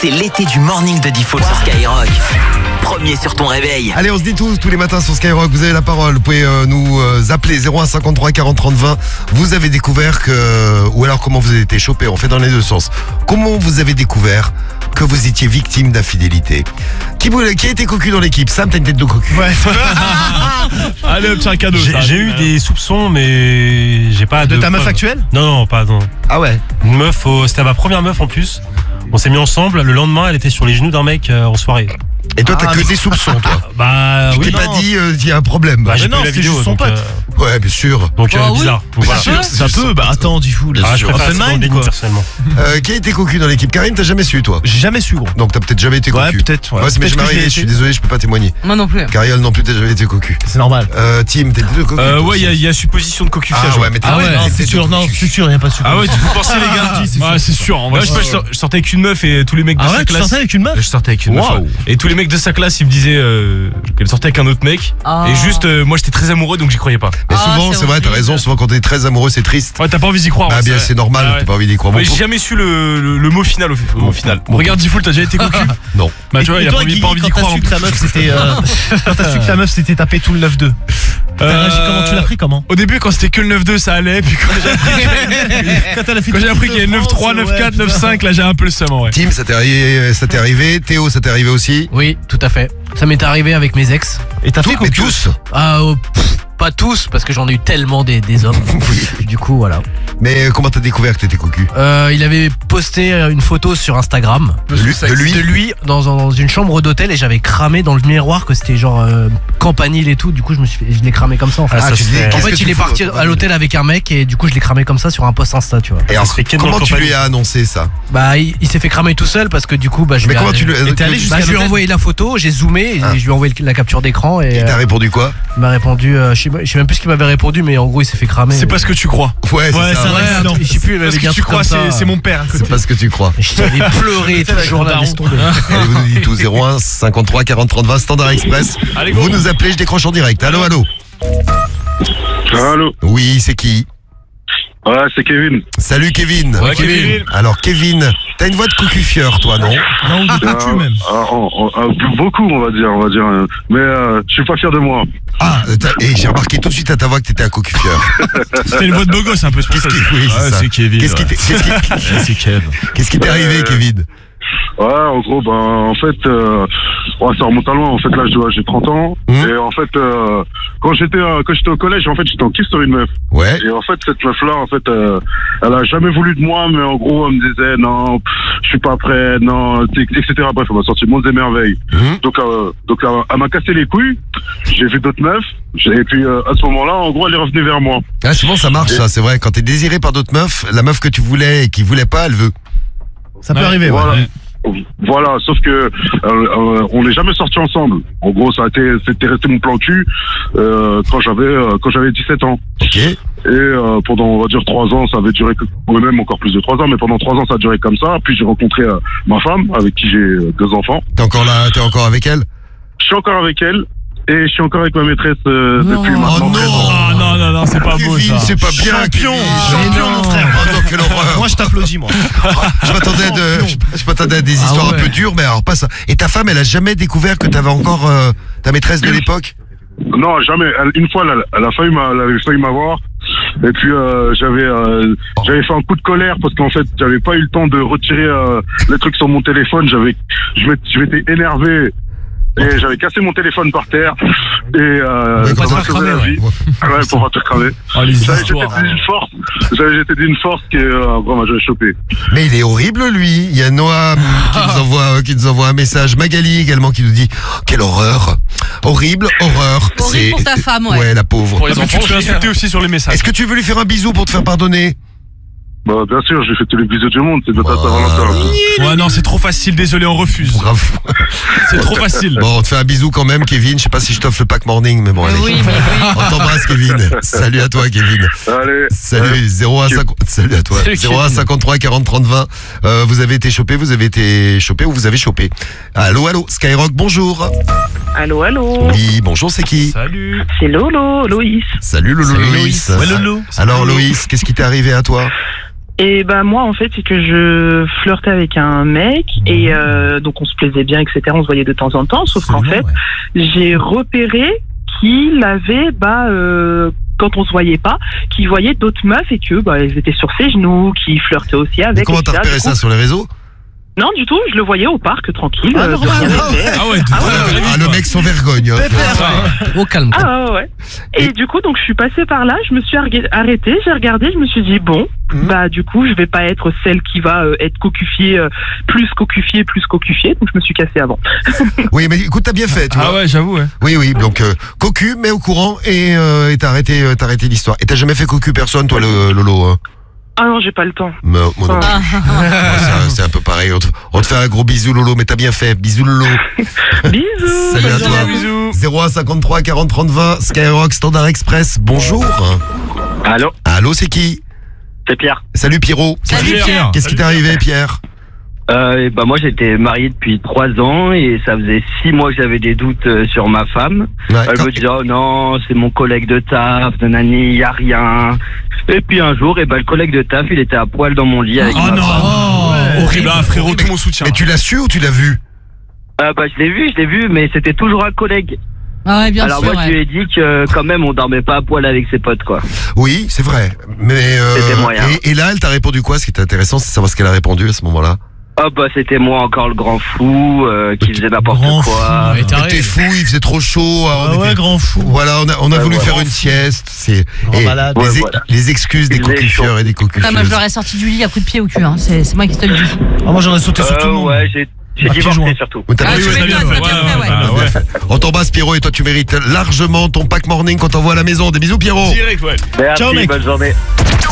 C'est l'été du morning de Default sur Skyrock. Premier sur ton réveil. Allez, on se dit tous les matins sur Skyrock. Vous avez la parole. Vous pouvez nous appeler 01 53 40 30 20. Vous avez découvert que... Ou alors comment vous avez été chopé. On fait dans les deux sens. Comment vous avez découvert que vous étiez victime d'infidélité? Qui a été cocu dans l'équipe? Sam, t'as une tête de cocu. Ouais. Allez, hop, c'est un cadeau. J'ai eu des soupçons, mais j'ai pas De ta meuf preuves. actuelle? Non, pas non. Ah ouais. Une meuf, c'était ma première meuf en plus. On s'est mis ensemble. Le lendemain, elle était sur les genoux d'un mec en soirée. Et toi, t'as Ah, que mais- des soupçons, toi. Bah Tu oui. t'es pas non. dit, il y a un problème. Bah, j'ai non, pas eu la c'était vidéo. juste son donc, pote. Ouais, bien sûr. bizarre. Donc, voilà. Ça peut, bah attends, dis fou. Ah, je préfère Open rester dans le mind, déni quoi. personnellement. Qui a été cocu dans l'équipe? Karim, t'as jamais su, toi? J'ai jamais su, gros. Donc t'as peut-être jamais été cocu. Ouais, peut-être. Ouais. Moi, c'est Peut-être jamais que arrivé. j'ai Je suis été. désolé, je peux pas témoigner. Moi non plus. Cariole non plus, t'as jamais été cocu. C'est normal. Tim, t'es de cocu? Ouais, il y a supposition de cocufiage. Ah ouais, mais t'es Ah ouais, t'es- non, t'es c'est de sûr, non, cocu. c'est sûr, il n'y a pas su. Ah ouais, tu peux penser les gars. Ouais, c'est sûr. En vrai, je sortais avec une meuf et tous les mecs de Ah sa ouais, tu classe. sortais avec une meuf? Je sortais avec une meuf. Waouh. Ouais. Et tous les mecs de sa classe, ils me disaient qu'elle sortait avec un autre mec. Ah. Et juste, moi j'étais très amoureux donc j'y croyais pas. Mais Ah, souvent, c'est c'est vrai, t'as horrible. raison, souvent quand t'es très amoureux, c'est triste. Ouais, t'as pas envie d'y croire. Ah ouais, bien, vrai. c'est normal, Ah ouais. t'as pas envie d'y croire. Ouais, Bon, j'ai jamais su le mot final au final. Bon. Regarde Default, t'as déjà été cocu? Non. Bah tu vois, il a toi, pas Guigui, envie d'y quand croire. t'as su que ta meuf c'était quand t'as su que ta meuf s'était tapé tout le 9-2. Comment tu l'as pris, comment? Au début, quand c'était que le 9-2, ça allait. Puis quand j'ai appris qu'il y avait 9-3, 9-4, 9-5, là j'ai un peu le seum en vrai. Tim, ça t'est arrivé. Théo, ça t'est arrivé aussi. Oui, tout à fait. Ça m'est arrivé avec mes ex. Et t'as fait Mais cocu? tous. Pas tous, parce que j'en ai eu tellement des hommes. Du coup, voilà. Mais comment t'as découvert que t'étais cocu? Il avait posté une photo sur Instagram De lui. de lui dans une chambre d'hôtel et j'avais cramé dans le miroir que c'était genre campanile et tout. Du coup, je l'ai cramé comme ça en fait. Ah, ça tu se dis- fait. En qu'est-ce fait, que tu il est fous, parti toi, à l'hôtel avec un mec et du coup, je l'ai cramé comme ça sur un post Insta, tu vois. Et alors, se fait ken dans comment le tu compagnie. lui as annoncé ça? Bah, il s'est fait cramer tout seul parce que du coup, bah, je Mais lui ai- comment tu lui Et t'es allé jusqu'à Bah, je lui ai l'hôtel? envoyé la photo, j'ai zoomé, et Ah. je lui ai envoyé la capture d'écran et Il t'a répondu quoi? il m'a répondu, je sais même plus ce qu'il m'avait répondu, mais en gros il s'est fait cramer. C'est pas ce que tu crois. Ouais, Ouais, c'est ça. c'est vrai. Ouais, non. je sais plus, il m'avait Parce dit un que tu truc crois, comme ça. c'est mon père. à côté. C'est pas ce que tu crois. J'avais pleuré tout le jour là, laisse tomber. Allez, vous nous dites tout. 01 53 40 30 20, Standard Express. Allez, go. Vous nous appelez, je décroche en direct. Allô, allô. Allô. Oui, c'est qui? Ouais, c'est Kevin. Salut Kevin. Ouais, Kevin. Alors Kevin, t'as une voix de cocu-fieur, toi, non? Non, ou de cocu même. Beaucoup, on va dire. Mais je suis pas fier de moi. Ah, j'ai remarqué tout de suite à ta voix que t'étais un cocu-fieur. C'était une voix de beau gosse un peu. Qu'est-ce qui, oui, c'est ça. c'est Kevin. Qu'est-ce qui C'est Kev. qu'est-ce qui t'est arrivé, Kevin? Ouais, en gros, en fait, ça remonte à loin. En fait, là, j'ai 30 ans. Et en fait, quand j'étais au collège, en fait, j'étais en kiss sur une meuf. Ouais. Et en fait, cette meuf-là, en fait, elle a jamais voulu de moi, mais en gros, elle me disait, non, je suis pas prêt, non, etc. Bref, elle m'a sorti mondes et merveilles. Donc, elle m'a cassé les couilles. J'ai vu d'autres meufs. Et puis, à ce moment-là, en gros, elle est revenue vers moi. Ah, souvent ça marche, ça, c'est vrai. Quand t'es désiré par d'autres meufs, la meuf que tu voulais et qui voulait pas, elle veut. Ça peut arriver, ouais. Voilà, sauf que on n'est jamais sortis ensemble. En gros, c'était resté mon plan cul quand j'avais 17 ans. Ok. Et pendant, on va dire, 3 ans, ça avait duré, ou même encore plus de 3 ans, mais pendant 3 ans, ça a duré comme ça. Puis j'ai rencontré ma femme, avec qui j'ai 2 enfants. T'es encore avec elle? Je suis encore avec elle, et je suis encore avec ma maîtresse depuis maintenant 13 ans. Ah non, c'est pas beau Kevin, ça. c'est pas bien, Champion. Kevin. Mais non, mon frère. Oh non, quelle horreur. Moi, je t'applaudis, moi. Je m'attendais à des histoires Ah ouais. un peu dures, mais alors pas ça. Et ta femme, elle a jamais découvert que t'avais encore ta maîtresse de l'époque? Non, jamais. Une fois, elle avait failli m'avoir. Et puis j'avais fait un coup de colère parce qu'en fait j'avais pas eu le temps de retirer les trucs sur mon téléphone. Je m'étais énervé et j'avais cassé mon téléphone par terre et quand ça même. m'a sauvé la vie. Ouais, pour pas te cramer. Oh, les J'avais histoires. j'étais d'une force qui vraiment j'avais chopé. Mais il est horrible, lui. Il y a Noam qui nous envoie un message. Magali également qui nous dit oh, quelle horreur. Horrible, horreur. Horrible pour ta femme, ouais. Ouais, la pauvre. Pour les enfants, tu te fais insulter aussi sur les messages. Est-ce que tu veux lui faire un bisou pour te faire pardonner? Bah bien sûr, j'ai fait tous les bisous du monde. C'est bientôt Saint-Valentin. Ouais, non, c'est trop facile, désolé, on refuse. Bravo. C'est trop facile. Bon, on te fait un bisou quand même, Kevin. Je sais pas si je t'offre le pack morning, mais bon, allez. Oui, mais oui. On t'embrasse, Kevin. Salut à toi, Kevin. Allez. Salut, Ouais. 0150. Salut à toi. Salut, 0153 40 30 20. Vous avez été chopé ou vous avez chopé. Allô, Skyrock, bonjour. Allô, allô. Oui, bonjour, c'est qui? Salut. C'est Lolo, Loïs. Salut, Lolo. Salut, Loïs. Loïs. Ouais, Lolo. Alors, Loïs, qu'est-ce qui t'est arrivé à toi? Et bah moi en fait c'est que je flirtais avec un mec et donc on se plaisait bien etc, on se voyait de temps en temps, sauf qu'en fait j'ai repéré qu'il avait quand on se voyait pas, qu'il voyait d'autres meufs et que elles étaient sur ses genoux, qu'il flirtait aussi avec. Mais comment t'as repéré ça sur les réseaux? Non, du tout, je le voyais au parc, tranquille. Ah, le mec sans vergogne. Au calme. Ah ouais. Et du coup, donc je suis passée par là, je me suis arrêtée, j'ai regardé, je me suis dit, bon, du coup, je vais pas être celle qui va être cocufiée, plus cocufiée, donc je me suis cassée avant. Oui, mais écoute, t'as bien fait, tu vois. Ah ouais, j'avoue, ouais. Oui, donc cocu, mais au courant, et t'as arrêté l'histoire. Et t'as jamais fait cocu personne, toi, le Lolo, hein? Ah non, j'ai pas le temps. Moi non. C'est un peu pareil. On te fait un gros bisou, Lolo, mais t'as bien fait. Bisous, Lolo. Bisous. Salut à toi. 01 53 40 30 20, Skyrock, Standard Express. Bonjour. Allô, c'est qui? C'est Pierre. Salut, Pierrot. Salut, Pierre. Qu'est-ce qui t'est arrivé, Pierre? Moi j'étais marié depuis 3 ans et ça faisait 6 mois que j'avais des doutes sur ma femme. Elle me disait oh non c'est mon collègue de taf, nanani, y a rien. Et puis un jour le collègue de taf il était à poil dans mon lit avec ma femme. Horrible, frérot, tout mon soutien. Mais tu l'as su ou tu l'as vu? Je l'ai vu mais c'était toujours un collègue. Ah ouais, bien Alors sûr. moi je lui ai dit que quand même on dormait pas à poil avec ses potes quoi. Oui c'est vrai. Mais c'était moyen. Et là elle t'a répondu quoi? Ce qui est intéressant c'est de savoir ce qu'elle a répondu à ce moment-là. C'était moi encore le grand fou qui faisait n'importe quoi. T'es fou, il faisait trop chaud. Grand fou. Voilà, on a voulu faire une sieste. Malade. Les excuses des cocufieurs et des cocufieuses. Moi je leur ai sorti du lit à coups de pied au cul, hein. C'est moi qui te le dis. Moi j'en ai sauté sur tout le monde. Ouais, j'ai divorcé surtout. On t'embrasse Pierrot et toi tu mérites largement ton pack morning qu'on t'envoie à la maison. Des bisous Pierrot. Direct, ouais. Merci, bonne journée.